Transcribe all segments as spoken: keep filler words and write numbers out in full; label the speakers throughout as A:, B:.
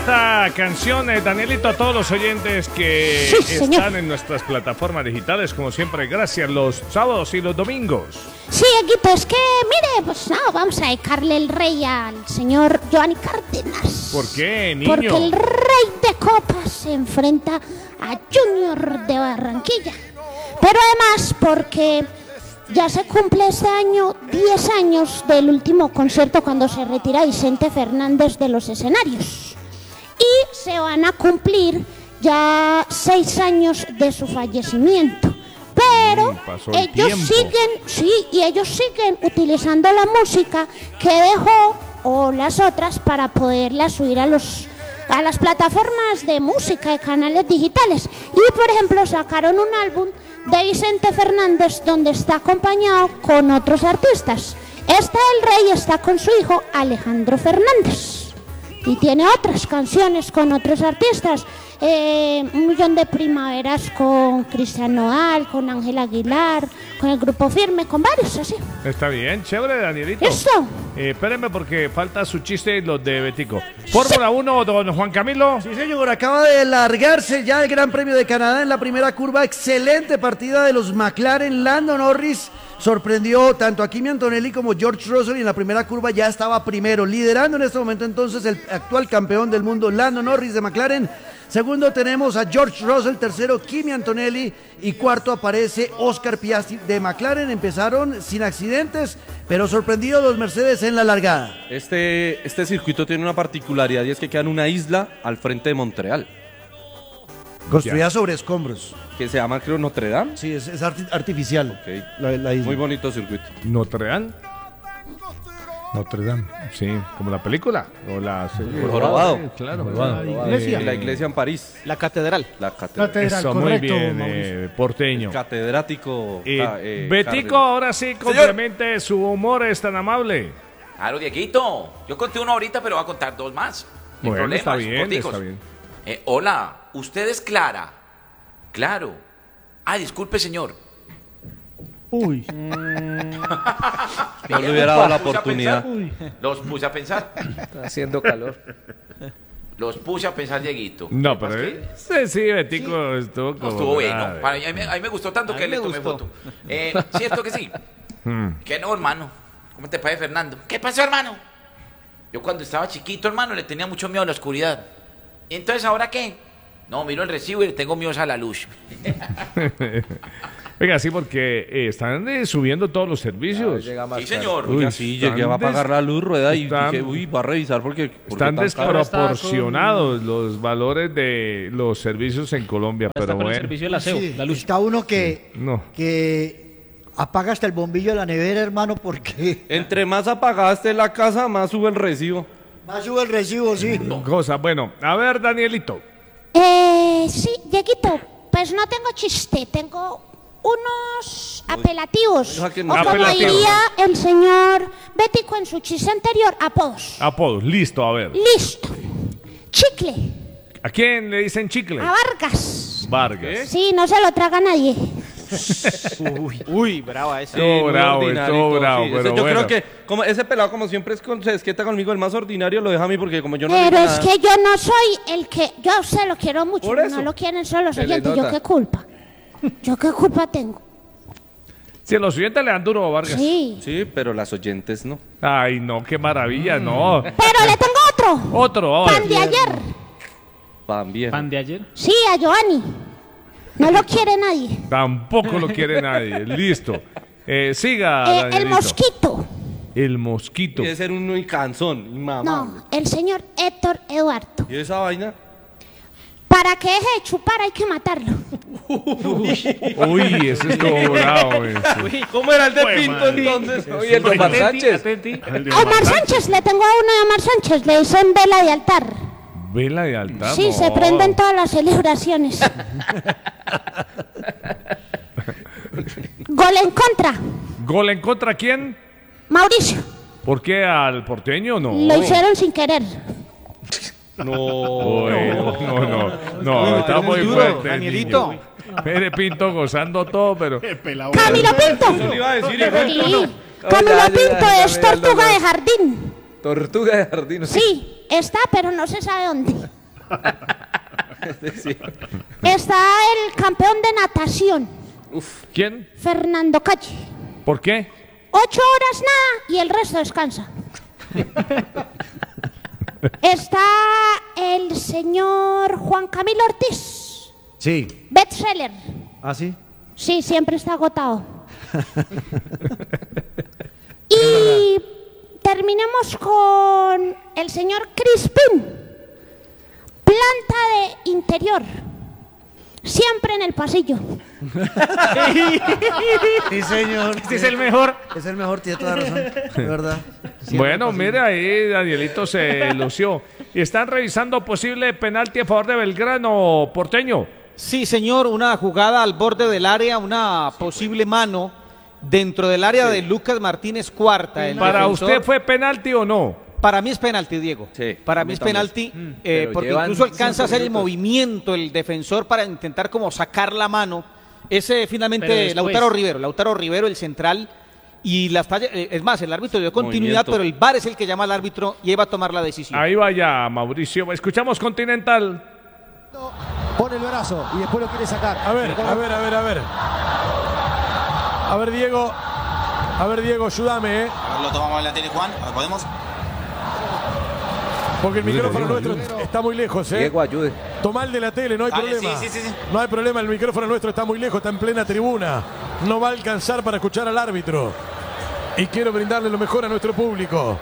A: esta canción, eh, Danielito, a todos los oyentes que
B: Sí,
A: están
B: señor.
A: en nuestras plataformas digitales, como siempre, gracias, los sábados y los domingos.
B: Sí, Eguito, es que, mire, pues no, vamos a dedicarle el rey al señor Giovanni Cárdenas.
A: ¿Por qué, niño?
B: Porque el rey de copas se enfrenta a Junior de Barranquilla. Pero además porque ya se cumple este año diez años del último concierto cuando se retira Vicente Fernández de los escenarios. Y se van a cumplir ya seis años de su fallecimiento. Pero
A: Mm, pasó el
B: ellos
A: tiempo.
B: siguen, sí, y ellos siguen utilizando la música que dejó o las otras para poderla subir a los a las plataformas de música de canales digitales. Y por ejemplo sacaron un álbum de Vicente Fernández donde está acompañado con otros artistas. Este El Rey está con su hijo Alejandro Fernández y tiene otras canciones con otros artistas. Eh, un millón de primaveras con Cristian Nodal, con Ángel Aguilar, con el Grupo Firme, con varios así.
A: Está bien, chévere, Danielito.
B: ¿Listo?
A: Eh, espérenme porque falta su chiste y los de Betico. Fórmula uno, don Juan Camilo.
C: Sí, señor, acaba de largarse ya el Gran Premio de Canadá en la primera curva. Excelente partida de los McLaren. Lando Norris sorprendió tanto a Kimi Antonelli como George Russell y en la primera curva ya estaba primero, liderando en este momento entonces el actual campeón del mundo, Lando Norris de McLaren. Segundo tenemos a George Russell, tercero Kimi Antonelli y cuarto aparece Oscar Piastri de McLaren. Empezaron sin accidentes, pero sorprendidos los Mercedes en la largada.
D: Este, este circuito tiene una particularidad y es que queda en una isla al frente de Montreal,
C: Construida sobre escombros.
D: que se llama, creo, Notre Dame.
C: Sí, es, es arti- artificial.
D: Ok.
C: La, la isla.
D: Muy bonito circuito.
A: Notre Dame. Notre Dame. Sí, como la película. O la serie.
D: Jorobado.
A: Sí, claro.
E: La iglesia.
D: Y la iglesia en París.
E: La catedral.
D: La catedral.
E: Catedral,
A: Eso, muy
E: correcto,
A: bien,
E: Mauricio.
A: eh, porteño.
D: Catedrático.
A: Eh,
D: ah, eh,
A: Betico,
D: Cárdenas.
A: ahora sí, complemente su humor, es tan amable.
F: Claro, Dieguito. Yo conté uno ahorita, pero voy a contar dos más. Sin
A: Bueno, está
F: problemas,
A: bien,
F: corticos.
A: está bien.
F: Eh, hola, ¿usted es Clara? Claro. Ah, disculpe, señor.
E: Uy.
D: No le hubiera dado la
F: Los puse a
D: oportunidad.
F: pensar. Los puse a pensar.
G: Está haciendo calor.
F: Los puse a pensar, Dieguito.
A: No,
F: Lo que
A: pero
F: pasa
A: eh, sí, sí, Betico estuvo
F: No,
A: como
F: estuvo bueno.
A: nada.
F: Para mí, a, mí, a mí me gustó tanto
E: A
F: que
E: mí
F: le
E: me
F: tomé
E: gustó.
F: foto. Eh, ¿Cierto que sí?
A: Hmm.
F: Que no, hermano. ¿Cómo te parece, Fernando? ¿Qué pasó, hermano? Yo cuando estaba chiquito, hermano, le tenía mucho miedo a la oscuridad. ¿Y entonces ahora qué? No, miro el recibo y le tengo miedo a la luz.
A: Oiga, sí, porque eh, están eh, subiendo todos los servicios.
G: Llega más
F: Sí,
G: caro.
F: señor.
A: Uy,
D: Oiga, sí,
A: están
D: llegué a apagar
A: des-
D: la luz, rueda, y
A: están-
D: dije, uy, va a revisar porque... porque
A: Están
D: tan caro.
A: desproporcionados los valores de los servicios en Colombia,
E: Está
A: pero
E: con el
A: bueno.
E: servicio del aseo,
H: Sí,
E: la luz.
H: está uno que,
A: No.
H: que apaga hasta el bombillo de la nevera, hermano, porque
D: Entre más apagada esté la casa, más sube el recibo.
H: más sube el recibo, sí.
A: Cosa, bueno, a ver, Danielito.
B: Eh, sí, Dieguito, pues no tengo chiste, tengo unos apelativos.
D: Deja que
B: O
D: no-
B: como
A: Apelativos.
B: diría el señor Bético en su chiste anterior, apodos.
A: Apodos, listo, a ver.
B: Listo. Chicle.
A: ¿A quién le dicen chicle?
B: A Vargas.
A: Vargas.
B: Sí, no se lo traga nadie.
E: Uy, uy, brava esa.
D: Sí,
A: Estuvo
D: muy
A: bravo,
D: ordinario
A: estuvo
D: y todo,
A: bravo,
D: sí.
A: pero
D: Ese- yo
A: bueno.
D: creo que como ese pelado, como siempre es con, se desquieta conmigo, el más ordinario lo deja a mí porque como yo no
B: Pero
D: digo
B: es
D: nada.
B: que yo no soy el que... Yo a usted lo quiero mucho,
D: Por eso.
B: no lo quieren solo los
G: Se le
B: oyentes. ¿Yo
G: nota.
B: qué culpa? ¿Yo qué culpa tengo?
A: Si los oyentes le dan duro a Vargas.
B: Sí.
D: Sí, pero las oyentes no.
A: Ay, no, qué maravilla, no.
B: Pero le tengo otro.
A: Otro, ahora.
B: Pan de ayer.
D: Pan viejo.
E: ¿Pan de ayer?
B: Sí, a Giovanni. No lo quiere nadie.
A: Tampoco lo quiere nadie. Listo. Eh, siga,
B: Eh, el
A: Danielito.
B: mosquito.
A: El mosquito.
D: Quiere ser un muy cansón, inmamable.
B: No, el señor Héctor Eduardo.
D: ¿Y esa vaina?
B: Para que deje de chupar hay que matarlo.
A: Uy, ese estuvo bravo. ese.
D: ¿Cómo era el de
A: Fue
D: Pinto
A: madre.
D: entonces?
G: Oye, el Omar Sánchez.
E: Atenti.
B: A Omar Sánchez, le tengo a uno de Omar Sánchez, le dicen vela de altar.
A: Vela de altar.
B: Sí,
A: no.
B: se prenden todas las celebraciones. Gol en contra.
A: ¿Gol en contra quién?
B: Mauricio,
A: ¿Por qué al porteño? No.
B: lo hicieron sin querer.
D: No.
A: Uy, no, no, no, no,
D: Uy,
A: está
D: eres
A: muy
D: duro,
A: fuerte. el
E: Danielito.
A: niño. Pere Pinto gozando todo, pero.
B: Camilo Pinto.
D: Eso le iba a decir, hijo.
B: Sí.
G: No,
B: Camilo
G: ya, ya,
B: Pinto
G: ya,
B: es
G: ya, ya,
B: tortuga
G: ya.
B: de jardín.
G: Tortuga de jardín.
B: Sí, está, pero no se sabe dónde.
G: Sí.
B: Está el campeón de natación,
G: Uf.
A: ¿Quién?
B: Fernando Calle.
A: ¿Por qué?
B: Ocho horas nada y el resto descansa. Está el señor Juan Camilo Ortiz,
C: Sí.
B: bestseller.
C: ¿Ah, sí?
B: Sí, siempre está agotado. Y terminemos con el señor Crispin, planta de interior, siempre en el pasillo.
C: Sí, señor.
E: Este es el mejor.
C: Es el mejor, tiene toda la razón. De verdad.
A: Bueno, mire ahí, Danielito se lució. Y están revisando posible penalti a favor de Belgrano, porteño.
E: Sí, señor, una jugada al borde del área, una posible mano dentro del área de Lucas Martínez Cuarta. El
A: ¿Para
E: defensor.
A: usted fue penalti o no?
E: Para mí es penalti, Diego.
G: Sí,
E: para
G: a
E: mí
G: mí
E: es
G: también.
E: penalti,
G: Mm,
E: eh,
G: pero
E: porque
G: llevan
E: incluso alcanza a hacer el
G: cinco minutos.
E: movimiento el defensor para intentar como sacar la mano. Ese
I: Pero
E: finalmente
I: después-
E: Lautaro Rivero, Lautaro Rivero, el central. Y las talla- eh, es más, el árbitro dio continuidad,
G: Movimiento.
E: pero el V A R es el que llama al árbitro y va a tomar la decisión.
A: Ahí vaya, Mauricio. Escuchamos Continental.
J: Pone el brazo y después lo quiere sacar.
K: A ver, a ver, a ver, a ver. A ver, Diego. A ver, Diego, ayúdame, ¿eh?
L: A ver, lo tomamos en la tele, Juan. A ver, ¿podemos?
K: Porque el
A: Ayude,
K: micrófono
A: ayude,
K: nuestro está muy lejos, ¿eh?
G: Diego, ayude.
K: Tomá el de la tele, no hay
L: Dale,
K: problema.
L: sí, sí, sí, sí.
K: No hay problema, el micrófono nuestro está muy lejos, está en plena tribuna. No va a alcanzar para escuchar al árbitro. Y quiero brindarle lo mejor a nuestro público.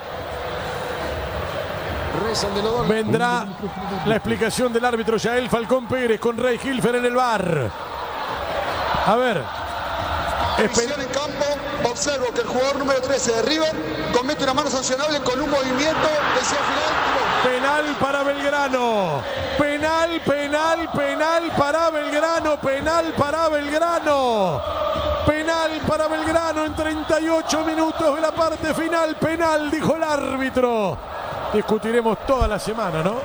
K: Vendrá la explicación del árbitro Yael Falcón Pérez con Rey Hilfer en el bar. A ver.
J: Visión en campo, observo que el jugador número trece de River comete una mano sancionable con un movimiento hacia el final.
K: Penal para Belgrano. Penal, penal, penal para Belgrano. Penal para Belgrano. Penal para Belgrano en treinta y ocho minutos de la parte final. Penal, dijo el árbitro. Discutiremos toda la semana, ¿no?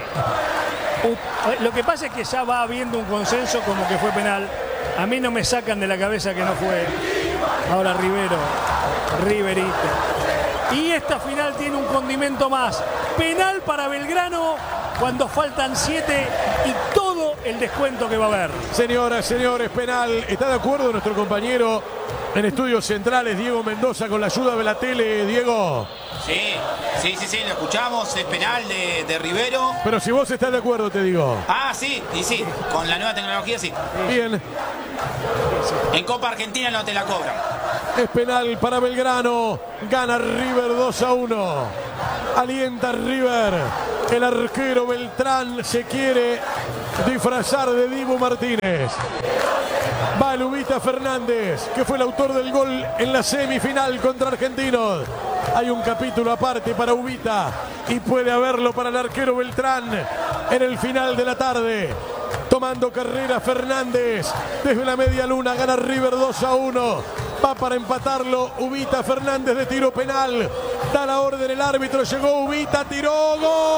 I: Lo que pasa es que ya va habiendo un consenso como que fue penal. A mí no me sacan de la cabeza que no fue. Ahora Rivero, Riverito. Y esta final tiene un condimento más. Penal para Belgrano cuando faltan siete y todo el descuento que va a haber.
K: Señoras, señores, penal. ¿Está de acuerdo nuestro compañero en Estudios Centrales, Diego Mendoza, con la ayuda de la tele, Diego?
L: Sí, sí, sí, sí, lo escuchamos. Es penal de, de Rivero.
K: Pero si vos estás de acuerdo, te digo.
L: Ah, sí, y sí. Con la nueva tecnología, sí.
K: Bien.
L: En Copa Argentina no te la cobran.
K: Es penal para Belgrano. Gana River dos a uno. Alienta River. El arquero Beltrán se quiere disfrazar de Dibu Martínez. Va Lubita Fernández, que fue el autor del gol en la semifinal contra Argentinos. Hay un capítulo aparte para Ubita y puede haberlo para el arquero Beltrán en el final de la tarde. Tomando carrera Fernández desde la media luna, gana River dos a uno. Va para empatarlo Ubita Fernández de tiro penal. Da la orden el árbitro, llegó Ubita, tiró,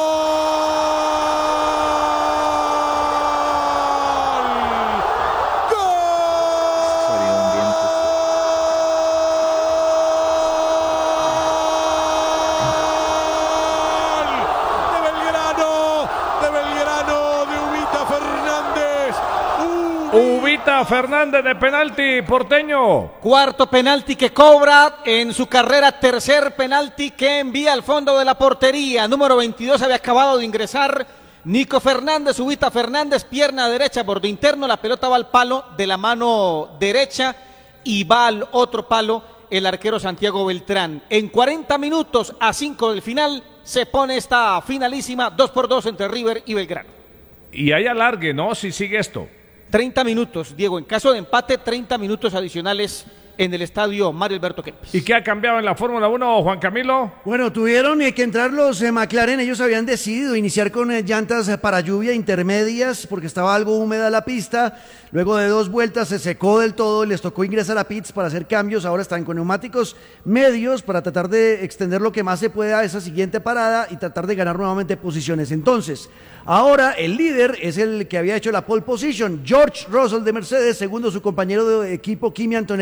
A: Ubita Fernández de penalti, porteño.
E: Cuarto penalti que cobra en su carrera, tercer penalti que envía al fondo de la portería. Número veintidós había acabado de ingresar Nico Fernández, Ubita Fernández, pierna derecha, borde interno, la pelota va al palo de la mano derecha y va al otro palo el arquero Santiago Beltrán. En cuarenta minutos a cinco del final se pone esta finalísima dos por dos entre River y Belgrano.
A: Y hay alargue, ¿no? Si sigue esto.
E: treinta minutos, Diego. En caso de empate, treinta minutos adicionales en el estadio Mario Alberto Kempes.
A: ¿Y qué ha cambiado en la Fórmula uno, Juan Camilo?
C: Bueno, tuvieron eh, que entrar los eh, McLaren. Ellos habían decidido iniciar con eh, llantas eh, para lluvia intermedias porque estaba algo húmeda la pista. Luego de dos vueltas se secó del todo y les tocó ingresar a pits para hacer cambios. Ahora están con neumáticos medios para tratar de extender lo que más se pueda a esa siguiente parada y tratar de ganar nuevamente posiciones. Entonces, ahora el líder es el que había hecho la pole position, George Russell de Mercedes, segundo su compañero de equipo Kimi Antonelli,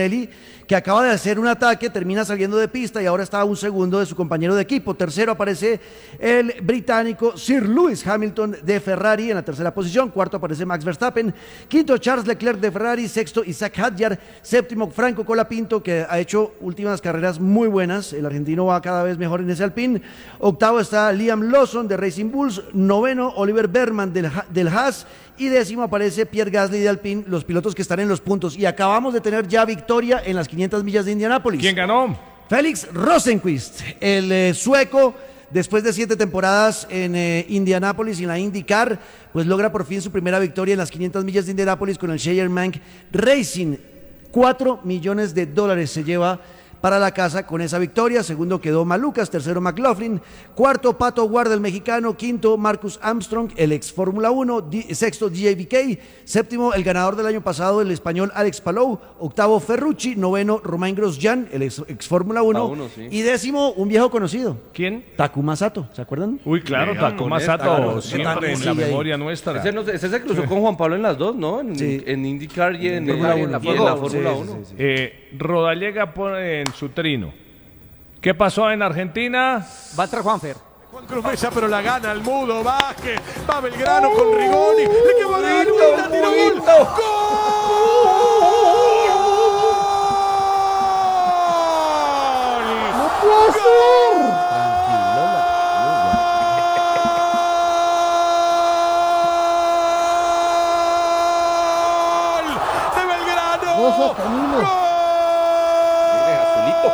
C: que acaba de hacer un ataque, termina saliendo de pista y ahora está a un segundo de su compañero de equipo. Tercero aparece el británico Sir Lewis Hamilton de Ferrari en la tercera posición. Cuarto aparece Max Verstappen. Quinto Charles Leclerc de Ferrari. Sexto Isaac Hadjar. Séptimo Franco Colapinto, que ha hecho últimas carreras muy buenas. El argentino va cada vez mejor en ese Alpine. Octavo está Liam Lawson de Racing Bulls. Noveno Oliver Berman del, del Haas. Y décimo aparece Pierre Gasly de Alpine, los pilotos que están en los puntos. Y acabamos de tener ya victoria en las quinientas millas de Indianápolis.
A: ¿Quién ganó?
C: Félix Rosenqvist, el eh, sueco, después de siete temporadas en eh, Indianápolis y en la IndyCar, pues logra por fin su primera victoria en las quinientas millas de Indianápolis con el Scheyermank Racing. Cuatro millones de dólares se lleva para la casa con esa victoria. Segundo quedó Malucas, tercero McLaughlin, cuarto Pato Ward, el mexicano, quinto Marcus Armstrong, el ex Fórmula uno, D- sexto D J B K, séptimo el ganador del año pasado, el español Alex Palou, octavo Ferrucci, noveno Romain Grosjean, el ex, ex Fórmula uno,
D: uno, sí.
C: y décimo un viejo conocido.
A: ¿Quién?
C: Takuma Sato, ¿se acuerdan?
A: Uy, claro,
D: Venga,
A: Takuma
D: con esta,
A: Sato,
D: claro,
A: siempre en
C: sí,
A: la
C: ahí.
A: memoria nuestra.
D: Ese, no- ese se cruzó con Juan Pablo en las dos, ¿no? En,
C: Sí.
D: en IndyCar y en,
C: Fórmula
D: en
C: uno.
D: la
C: Y
D: Fórmula
C: en la
D: Fórmula
C: sí,
D: uno.
C: sí, sí, sí.
A: Eh, Rodallega pone en su trino. ¿Qué pasó en Argentina?
E: Va a entrar Juanfer.
K: Juan Cruz Mesa, pero la gana el Mudo Vázquez. Va Belgrano con Rigoni. Le quedó a Rigoni, tiro gol.
B: ¡No puede ser!
K: ¡Gol de Belgrano!
B: Ojo, Camilo.
G: Mire, azulito.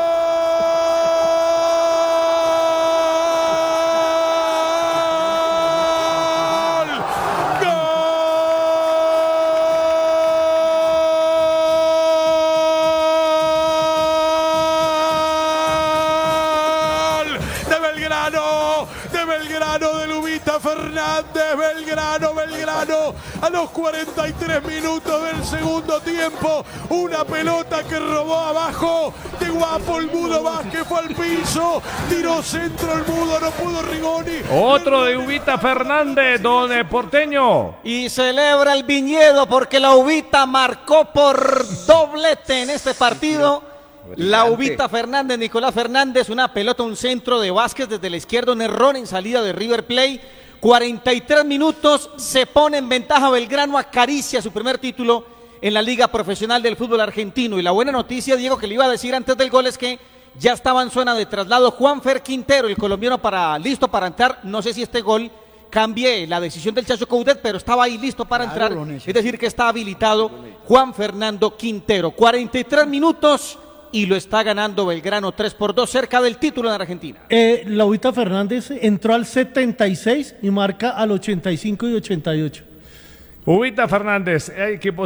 K: De Belgrano, de Belgrano, de Lubita Fernández, Belgrano, Belgrano, a los cuarenta y tres minutos del segundo tiempo, una pelota que robó abajo, de guapo el Mudo Vázquez, fue al piso, tiró centro el Mudo, no pudo Rigoni.
A: Otro de Ubita Fernández, don eh, Porteño.
E: Y celebra el viñedo porque la Ubita marcó por doblete en este partido. La Ubita Fernández, Nicolás Fernández, una pelota, un centro de Vázquez desde la izquierda, un error en salida de River Plate. cuarenta y tres minutos, se pone en ventaja Belgrano, acaricia su primer título en la Liga Profesional del Fútbol Argentino. Y la buena noticia, Diego, que le iba a decir antes del gol es que ya estaba en zona de traslado Juanfer Quintero, el colombiano, para listo para entrar. No sé si este gol cambie la decisión del Chacho Coudet, pero estaba ahí listo para
H: Claro,
E: entrar.
H: lo necesita.
E: Es decir, que está habilitado Juan Fernando Quintero. cuarenta y tres minutos y lo está ganando Belgrano tres por dos, cerca del título en Argentina.
M: Eh, la Ubita Fernández entró al setenta y seis y marca al ochenta y cinco y ochenta y ocho.
A: Ubita Fernández, equipo